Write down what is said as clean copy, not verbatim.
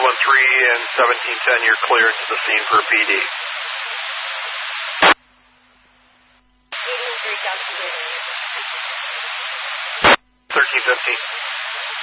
and 1710, you're cleared to the scene for PD. 1315.